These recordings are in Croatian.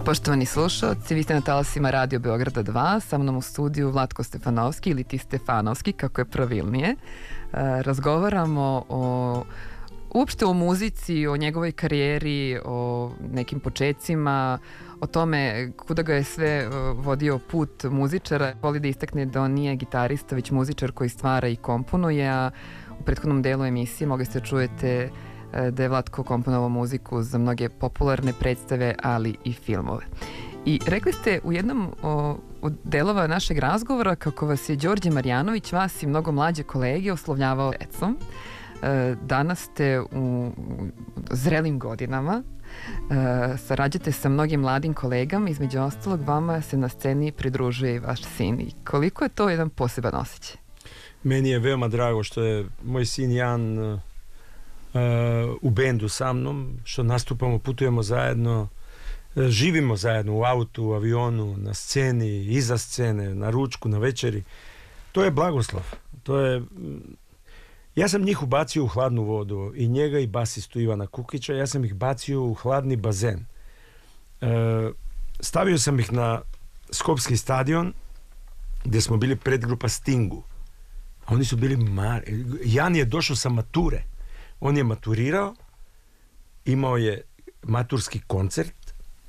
Poštovani slušalci, vi ste na talasima Radio Beograda 2, sa mnom u studiju Vlatko Stefanovski ili ti Stefanovski, kako je pravilnije. Razgovaramo uopšte o muzici, o njegovoj karijeri, o nekim počecima, o tome kuda ga je sve vodio put muzičara. Voli da istakne da on nije gitarista, već muzičar koji stvara i komponuje, a u prethodnom delu emisije mogli ste čujete da je Vlatko komponovao muziku za mnoge popularne predstave, ali i filmove. I rekli ste u jednom od delova našeg razgovora kako vas je Đorđe Marjanović, vas i mnogo mlađe kolege, oslovljavao decom. Danas ste u zrelim godinama, sarađujete sa mnogim mladim kolegama, između ostalog vama se na sceni pridružuje i vaš sin. I koliko je to jedan poseban osjećaj? Meni je veoma drago što je moj sin Jan u bendu sa mnom, što nastupamo, putujemo zajedno, živimo zajedno u autu, u avionu, na sceni, iza scene, na ručku, na večeri. To je blagoslov. Ja sam njih ubacio u hladnu vodu, i njega i basistu Ivana Kukića, ja sam ih bacio u hladni bazen. Stavio sam ih na Skopski stadion gdje smo bili predgrupa Stingu. A oni su bili Jan je došao sa mature. On je maturirao, imao je maturski koncert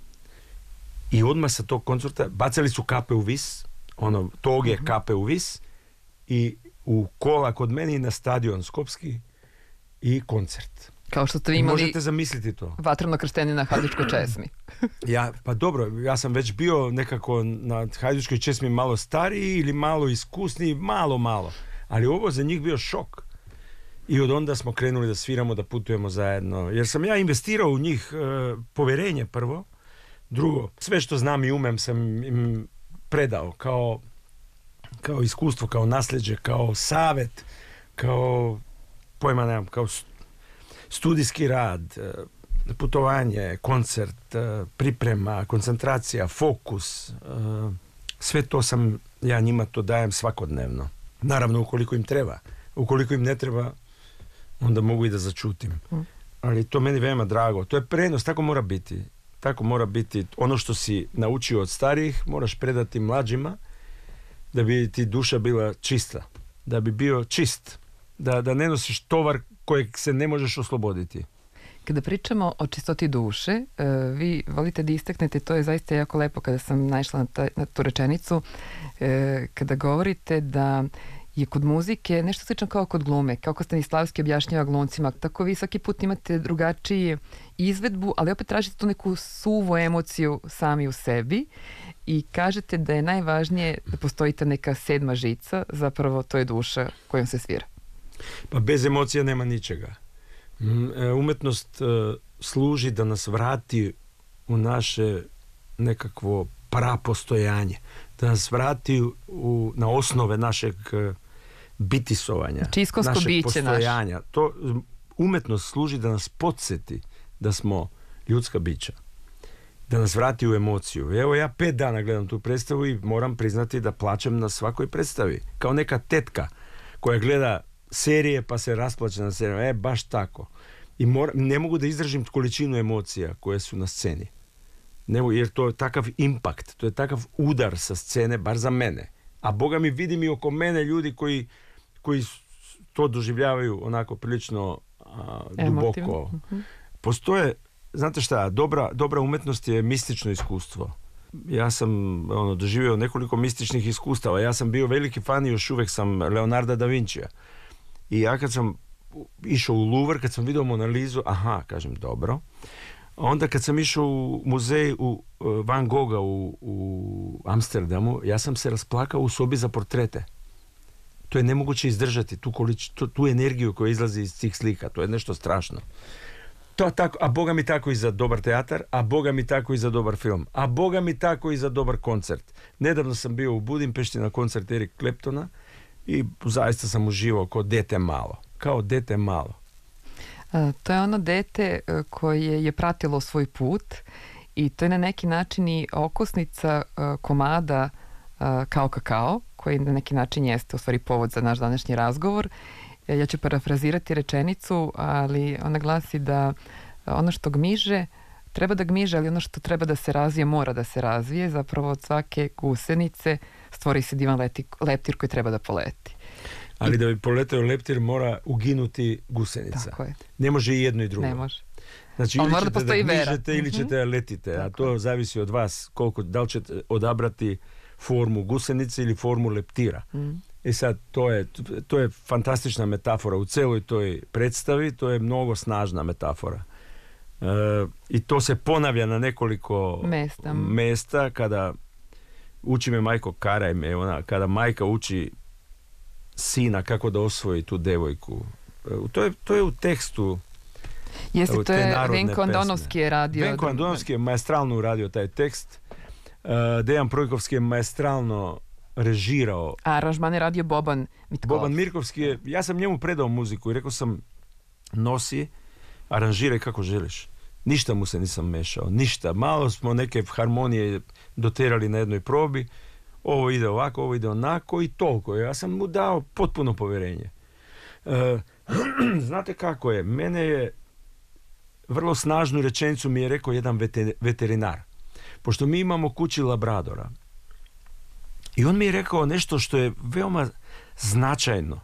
i odmah sa tog koncerta bacali su kape u vis, toge kape u vis i u kola kod meni na stadion Skopski i koncert. Kao što ste vi imali, možete zamisliti to, vatreno krštenje na Hajdučkoj česmi. Pa dobro, ja sam već bio nekako na Hajdučkoj česmi malo stariji ili malo iskusniji, malo, ali ovo za njih bio šok. I od onda smo krenuli da sviramo, da putujemo zajedno. Jer sam ja investirao u njih povjerenje prvo. Drugo, sve što znam i umem sam im predao kao iskustvo, kao nasljeđe, kao savjet, kao pojma nemam, kao studijski rad, putovanje, koncert, priprema, koncentracija, fokus. Sve to sam ja njima to dajem svakodnevno. Naravno ukoliko im treba. Ukoliko im ne treba, onda mogu i da začutim. Ali to meni veoma drago. To je prenos, tako mora biti. Tako mora biti. Ono što si naučio od starijih, moraš predati mlađima, da bi ti duša bila čista. Da bi bio čist. Da ne nosiš tovar kojeg se ne možeš osloboditi. Kada pričamo o čistoti duše, vi volite da istaknete, to je zaista jako lepo kada sam naišla na tu rečenicu, kada govorite da je kod muzike nešto slično kao kod glume, kako Stanislavski objašnjava glumcima, tako vi svaki put imate drugačiju izvedbu, ali opet tražite tu neku suvu emociju sami u sebi i kažete da je najvažnije da postoji ta neka sedma žica, zapravo to je duša kojom se svira. Pa bez emocija nema ničega. Umetnost služi da nas vrati u naše nekakvo prapostojanje, da nas vrati na osnove našeg bitisovanja, našeg postojanja. To umetnost služi da nas podsjeti da smo ljudska bića, da nas vrati u emociju. Evo ja 5 dana gledam tu predstavu i moram priznati da plačem na svakoj predstavi, kao neka tetka koja gleda serije pa se rasplače na seriju. Baš tako. I ne mogu da izdržim količinu emocija koje su na sceni. Jer to je takav impakt, to je takav udar sa scene, bar za mene. A Boga mi, vidim i oko mene ljudi koji to doživljavaju onako prilično duboko. Postoje, znate šta, dobra umetnost je mistično iskustvo. Ja sam doživio nekoliko mističnih iskustava. Ja sam bio veliki fan i još uvijek sam Leonarda da Vincija. I ja kad sam išao u Louvre, kad sam vidio Mona Lizu, kažem dobro. Onda kad sam išao u muzej Van Gogha u Amsterdamu, ja sam se rasplakao u sobi za portrete. To je nemoguće izdržati, tu energiju koja izlazi iz tih slika. To je nešto strašno. To tako, a Boga mi tako i za dobar teatar, a Boga mi tako i za dobar film, a Boga mi tako i za dobar koncert. Nedavno sam bio u Budimpešti na koncert Eric Claptona i zaista sam uživao kao dete malo. To je ono dete koje je pratilo svoj put i to je na neki način i okosnica komada Kao kakao, koji na neki način jeste u stvari povod za naš današnji razgovor. Ja ću parafrazirati rečenicu, ali ona glasi da ono što gmiže, treba da gmiže, ali ono što treba da se razvije, mora da se razvije. Zapravo od svake gusenice stvori se divan leptir koji treba da poleti. Ali da bi poletao leptir mora uginuti gusenica. Tako je. Ne može i jedno i drugo. Ne može. Znači ili ćete da gmižete ili ćete da letite, a to zavisi od vas da li ćete odabrati formu gusenice ili formu leptira. I sad to je fantastična metafora u celoj toj predstavi, to je mnogo snažna metafora. I to se ponavlja na nekoliko mesta kada uči me majko karaj me, kada majka uči sina kako da osvoji tu devojku. To je u tekstu. Jeste, to je Venko Andonovski je radio. Venko Andonovski je maestralno uradio taj tekst. Dejan Projkovski je maestralno režirao. A aranžman je radio Boban Mitkovski. Boban Mirkovski je, ja sam njemu predao muziku i rekao sam, nosi, aranžiraj kako želiš. Ništa mu se nisam mešao, ništa. Malo smo neke harmonije doterali na jednoj probi, ovo ide ovako, ovo ide onako i toliko. Ja sam mu dao potpuno povjerenje. Znate kako je? Mene je vrlo snažnu rečenicu mi je rekao jedan veterinar. Pošto mi imamo kući labradora. I on mi je rekao nešto što je veoma značajno.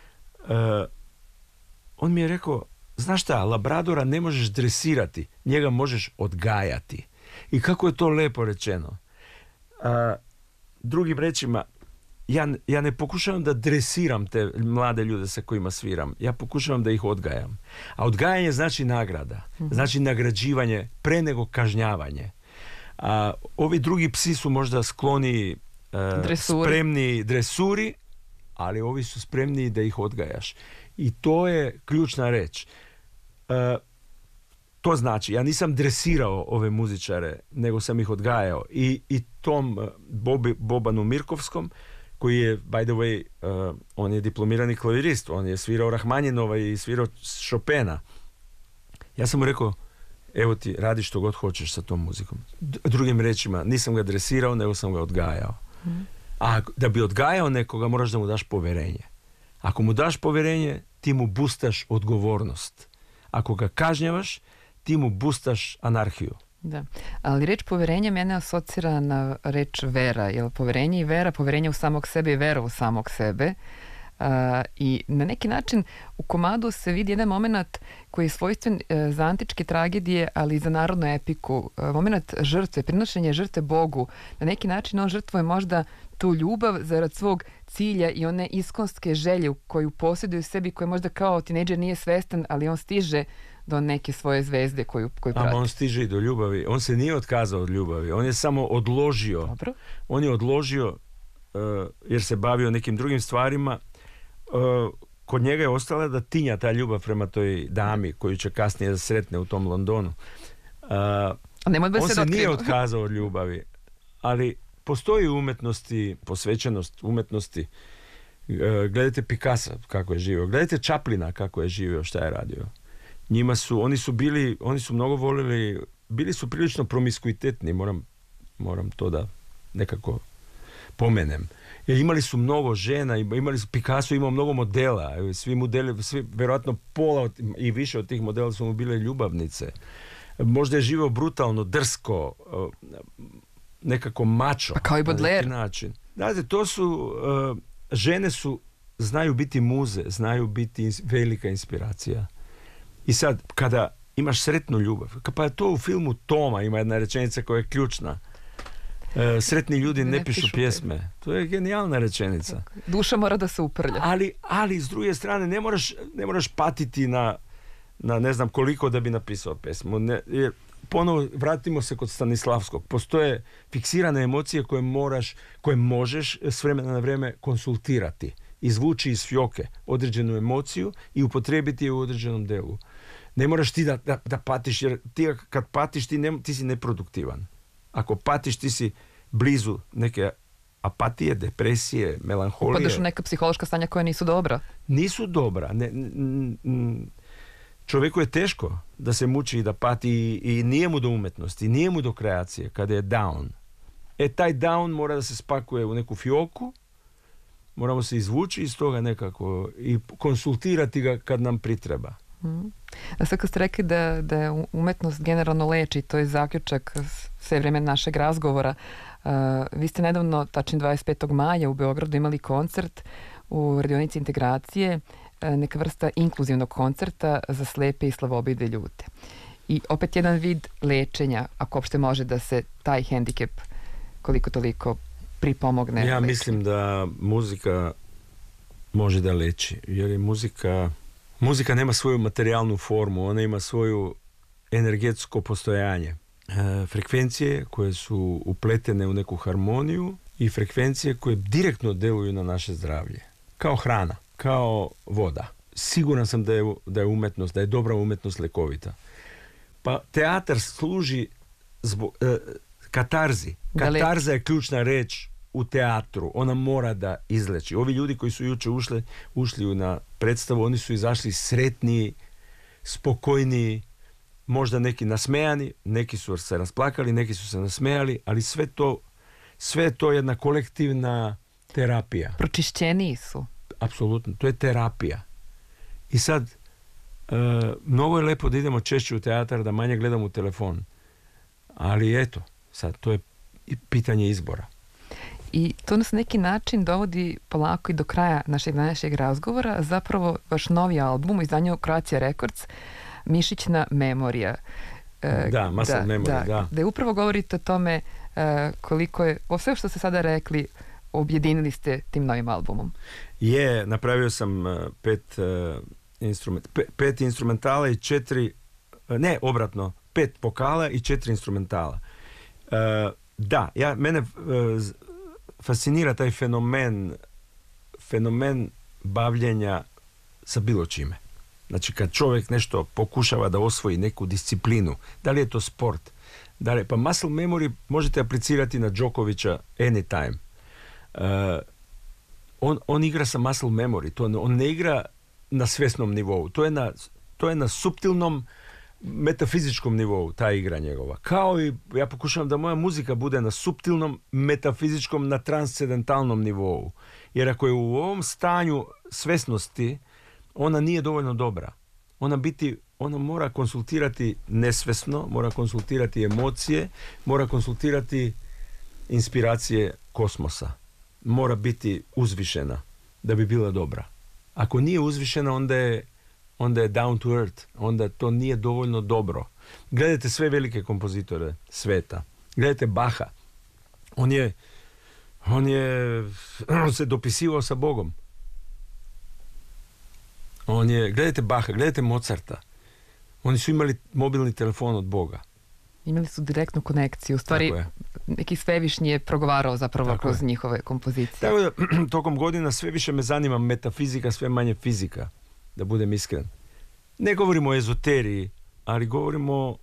On mi je rekao, znaš šta, labradora ne možeš dresirati, njega možeš odgajati. I kako je to lepo rečeno. Drugim rečima, ja ne pokušavam da dresiram te mlade ljude sa kojima sviram. Ja pokušavam da ih odgajam. A odgajanje znači nagrada. Znači nagrađivanje pre nego kažnjavanje. Ovi drugi psi su možda skloni spremni dresuri, ali ovi su spremni da ih odgajaš. I to je ključna reč. To znači, ja nisam dresirao ove muzičare, nego sam ih odgajao. I tom Bobanu Mirkovskom, koji je, by the way, on je diplomirani klavirist, on je svirao Rahmanjinova i svirao Chopina. Ja sam mu rekao, evo ti, radi što god hoćeš sa tom muzikom. Drugim rečima, nisam ga dresirao, nego sam ga odgajao. A da bi odgajao nekoga, moraš da mu daš povjerenje. Ako mu daš povjerenje, ti mu bustaš odgovornost. Ako ga kažnjavaš, ti mu bustaš anarhiju. Da, ali reč povjerenje mene asocira na reč vera, jer povjerenje i vera, povjerenje u samog sebe i vera u samog sebe. I na neki način u komadu se vidi jedan moment koji je svojstven za antičke tragedije, ali i za narodnu epiku. Moment žrtve, prinošenje žrtve Bogu. Na neki način on žrtvuje možda tu ljubav zarad svog cilja i one iskonske želje koju posjeduje u sebi, koje možda kao tinejdžer nije svestan, ali on stiže do neke svoje zvezde koju prati. On stiže i do ljubavi. On se nije otkazao od ljubavi. On je samo odložio. Dobro. On je odložio jer se bavio nekim drugim stvarima. Kod njega je ostala da tinja ta ljubav prema toj dami koju će kasnije da sretne u tom Londonu. On se nije otkazao od ljubavi, ali postoji u umetnosti, posvećenost umetnosti. Gledajte Picassa kako je živio, gledajte Chaplina kako je živio, šta je radio. Oni su mnogo volili, bili su prilično promiskuitetni, moram to da nekako pomenem. Jer imali su mnogo žena, Picasso imao mnogo modela, svi vjerojatno pola i više od tih modela su mu bile ljubavnice. Možda je živio brutalno, drsko, nekako mačo. Pa kao i Baudelaire. Način. Znate, to su, žene znaju biti muze, znaju biti velika inspiracija. I sad, kada imaš sretnu ljubav, pa je to u filmu Toma, ima jedna rečenica koja je ključna. Sretni ljudi ne pišu pjesme. To je genijalna rečenica. Duša mora da se uprlja. Ali s druge strane ne moraš patiti na ne znam koliko da bi napisao pesmu. Jer ponovo vratimo se kod Stanislavskog. Postoje fiksirane emocije koje možeš s vremena na vrijeme konsultirati. Izvući iz fioke određenu emociju i upotrijebiti je u određenom delu. Ne moraš ti da patiš, jer ti kad patiš ti si neproduktivan. Ako patiš, ti si blizu neke apatije, depresije, melanholije. Upadaš u neka psihološka stanja koja nisu dobra. Nisu dobra. Čovjeku je teško da se muči i da pati i nije mu do umetnosti, nije mu do kreacije kada je down. Taj down mora da se spakuje u neku fioku, moramo se izvući iz toga nekako i konsultirati ga kad nam pritreba. A sad kad ste rekli da je umetnost generalno leči, to je zaključak sve vreme našeg razgovora. Vi ste nedavno, tačnije 25. maja u Beogradu imali koncert u radionici integracije, neka vrsta inkluzivnog koncerta za slepe i slavobide ljute. I opet jedan vid lečenja, ako uopšte može da se taj hendikep koliko toliko pripomogne. Ja mislim da muzika može da leči, jer je muzika nema svoju materijalnu formu, ona ima svoju energetsko postojanje. Frekvencije koje su upletene u neku harmoniju i frekvencije koje direktno deluju na naše zdravlje. Kao hrana, kao voda. Siguran sam da je umetnost, da je dobra umetnost lekovita. Pa teatar služi zbog katarzi. Katarza je ključna reč u teatru. Ona mora da izleči. Ovi ljudi koji su juče ušli na predstavu, oni su izašli sretniji, spokojniji, možda neki nasmejani, neki su se rasplakali, neki su se nasmejali, ali sve je to jedna kolektivna terapija. Pročišćeniji su. Apsolutno, to je terapija. I sad, mnogo je lepo da idemo češće u teatar, da manje gledamo u telefon. Ali eto, sad, to je pitanje izbora. I to nas na neki način dovodi polako i do kraja našeg današnjeg razgovora. Zapravo, vaš novi album u izdanju Croatia Records, Mišićna memorija. Muscle memory, da. Da upravo govorite o tome koliko je, o sve što ste sada rekli, objedinili ste tim novim albumom. Napravio sam 5 instrumentala i 4, ne obratno, 5 vokala i 4 instrumentala. Mene fascinira taj fenomen bavljenja sa bilo čime. Znači kad čovjek nešto pokušava da osvoji neku disciplinu, da li je to sport, pa muscle memory možete aplicirati na Djokovića anytime. On igra sa muscle memory, on ne igra na svesnom nivou, to je na suptilnom metafizičkom nivou, ta igra njegova. Kao i ja pokušavam da moja muzika bude na suptilnom, metafizičkom, na transcendentalnom nivou. Jer ako je u ovom stanju svesnosti, ona nije dovoljno dobra. Ona mora konsultirati nesvesno, mora konsultirati emocije, mora konsultirati inspiracije kosmosa. Mora biti uzvišena da bi bila dobra. Ako nije uzvišena, onda je down to earth, onda to nije dovoljno dobro. Gledajte sve velike kompozitore sveta. Gledajte Bacha. On se dopisivao sa Bogom. Gledajte Bacha, gledajte Mozarta. Oni su imali mobilni telefon od Boga. Imali su direktnu konekciju. U stvari, neki svevišnji je progovarao zapravo kroz njihove kompozicije. Tako da, tokom godina sve više me zanima metafizika, sve manje fizika. Da budem iskren. Ne govorimo o ezoteriji, ali govorimo o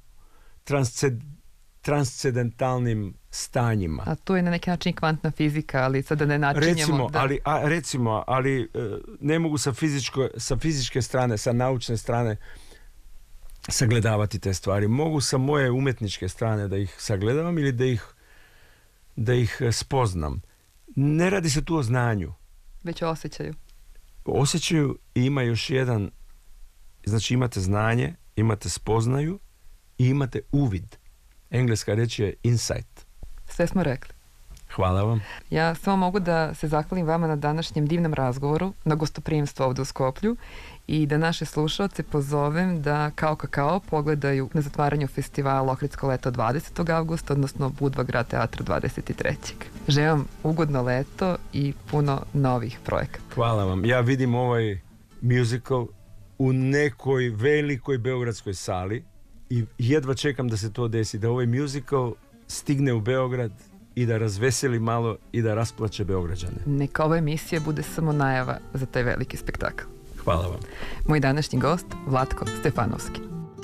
transcendentalnim stanjima. A to je na neki način kvantna fizika, ali sada ne načinjemo... Recimo, ali ne mogu sa fizičke strane, sa naučne strane sagledavati te stvari. Mogu sa moje umetničke strane da ih sagledavam ili da ih spoznam. Ne radi se tu o znanju. Već o osjećaju. Osjećaju i ima još jedan, znači imate znanje, imate spoznaju i imate uvid. Engleska reč je insight. Sve smo rekli. Hvala vam. Ja samo mogu da se zahvalim vama na današnjem divnom razgovoru, na gostoprimstvu ovdje u Skoplju i da naše slušalce pozovem da kao kakao pogledaju na zatvaranju festivala Ohridsko leto 20. augusta, odnosno Budva grad teatra 23. Želim vam ugodno leto i puno novih projekata. Hvala vam. Ja vidim ovaj musical u nekoj velikoj beogradskoj sali i jedva čekam da se to desi, da ovaj musical stigne u Beograd i da razveseli malo i da rasplače Beograđane. Neka ova emisija bude samo najava za taj veliki spektakl. Hvala vam. Moj današnji gost, Vlatko Stefanovski.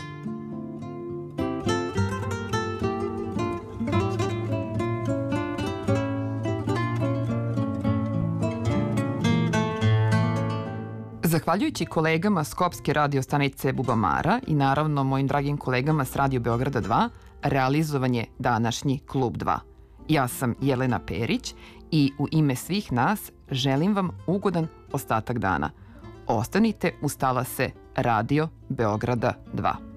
Zahvaljujući kolegama Skopske radio stanice Bubamara i naravno mojim dragim kolegama s Radio Beograda 2, realizovan je današnji Klub 2. Ja sam Jelena Perić i u ime svih nas želim vam ugodan ostatak dana. Ostanite uz talase Radio Beograda 2.